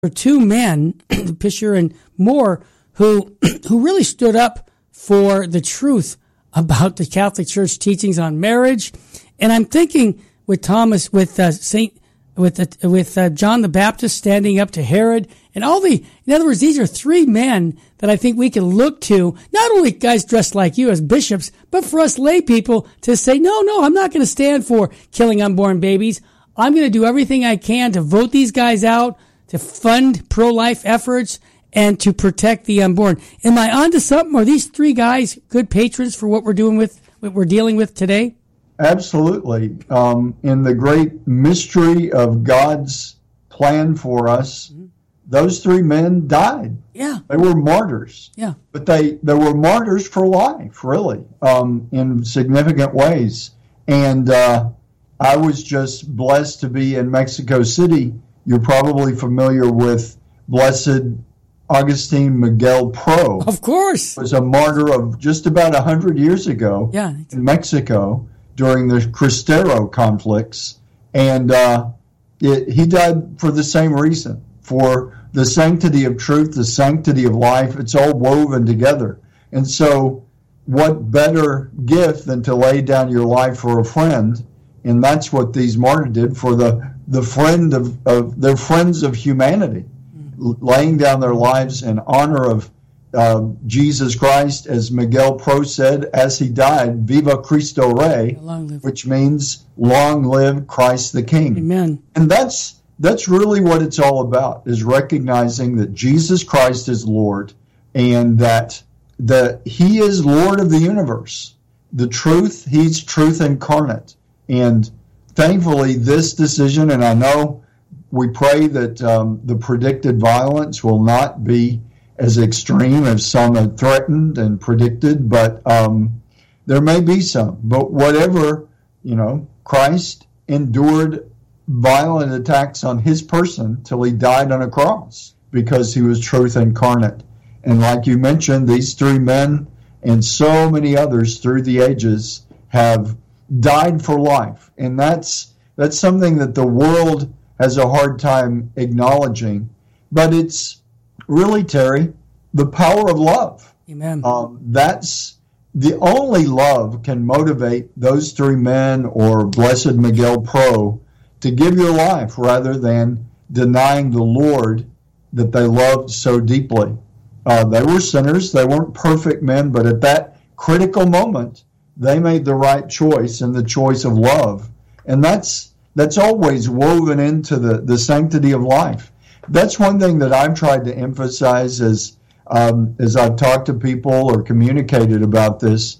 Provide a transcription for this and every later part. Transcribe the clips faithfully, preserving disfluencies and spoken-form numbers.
were two men, Pisher and Moore, who who really stood up for the truth about the Catholic Church teachings on marriage. And I'm thinking with Thomas, with uh, Saint, with uh, with uh, John the Baptist standing up to Herod, and all the, in other words, these are three men that I think we can look to, not only guys dressed like you as bishops, but for us lay people to say, no, no, I'm not going to stand for killing unborn babies. I'm going to do everything I can to vote these guys out, to fund pro-life efforts, and to protect the unborn. Am I onto something? Are these three guys good patrons for what we're doing with, what we're dealing with today? Absolutely. Um, in the great mystery of God's plan for us, mm-hmm. those three men died. Yeah. They were martyrs. Yeah. But they, they were martyrs for life, really, um, in significant ways. And uh, I was just blessed to be in Mexico City. You're probably familiar with Blessed Augustine Miguel Pro. Of course. Was a martyr of just about one hundred years ago yeah. in Mexico during the Cristero conflicts. And uh, it, he died for the same reason, for the sanctity of truth, the sanctity of life. It's all woven together. And so what better gift than to lay down your life for a friend? And that's what these martyrs did for the, the friend of, of their friends of humanity, mm-hmm. laying down their lives in honor of uh, Jesus Christ, as Miguel Pro said as he died, Viva Cristo Rey, which means long live Christ the King. Amen. And that's that's really what it's all about, is recognizing that Jesus Christ is Lord, and that that he is Lord of the universe. The truth, he's truth incarnate. And thankfully, this decision, and I know we pray that um, the predicted violence will not be as extreme as some had threatened and predicted, but um, there may be some. But whatever, you know, Christ endured violent attacks on his person till he died on a cross because he was truth incarnate. And like you mentioned, these three men and so many others through the ages have died for life. And that's that's something that the world has a hard time acknowledging. But it's really, Terry, the power of love. Amen. Um, that's the only love can motivate those three men or Blessed Miguel Pro to give your life rather than denying the Lord that they loved so deeply. Uh, they were sinners. They weren't perfect men, but at that critical moment, they made the right choice, and the choice of love. And that's that's always woven into the, the sanctity of life. That's one thing that I've tried to emphasize as, um, as I've talked to people or communicated about this.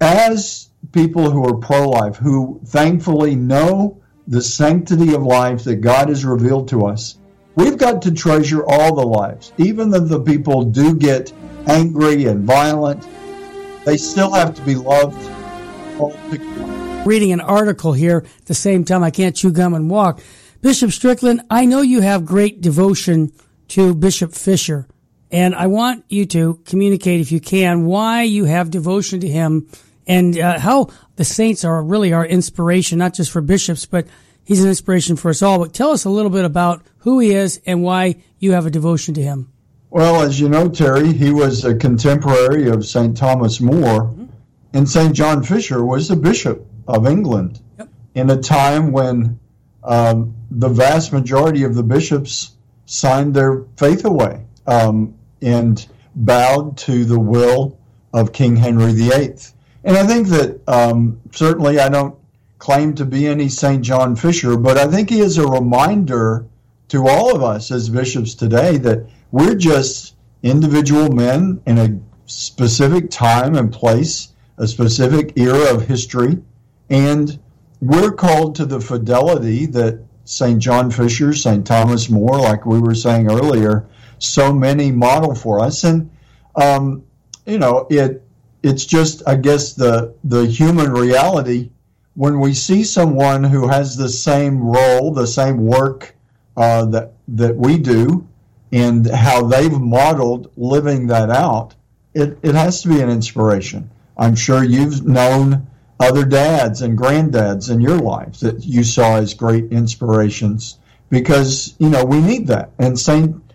As people who are pro-life, who thankfully know the sanctity of life that God has revealed to us, we've got to treasure all the lives. Even though the people do get angry and violent, they still have to be loved. Reading an article here at the same time, I can't chew gum and walk. Bishop Strickland, I know you have great devotion to Bishop Fisher, and I want you to communicate, if you can, why you have devotion to him and uh, how the saints are really our inspiration, not just for bishops, but he's an inspiration for us all. But tell us a little bit about who he is and why you have a devotion to him. Well, as you know, Terry, he was a contemporary of Saint Thomas More, mm-hmm. and Saint John Fisher was the bishop of England yep. in a time when um, the vast majority of the bishops signed their faith away um, and bowed to the will of King Henry the Eighth. And I think that um, certainly I don't claim to be any Saint John Fisher, but I think he is a reminder to all of us as bishops today that we're just individual men in a specific time and place, a specific era of history, and we're called to the fidelity that Saint John Fisher, Saint Thomas More, like we were saying earlier, so many model for us. And, um, you know, it it's just, I guess, the the human reality when we see someone who has the same role, the same work uh, that that we do, and how they've modeled living that out, it, it has to be an inspiration. I'm sure you've known other dads and granddads in your lives that you saw as great inspirations because, you know, we need that. And Saint